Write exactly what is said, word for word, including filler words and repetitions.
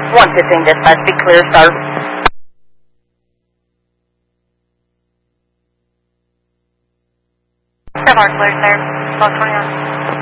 one fifteen dispatch, be clear, start. Step clear, sir. twelve twenty-one.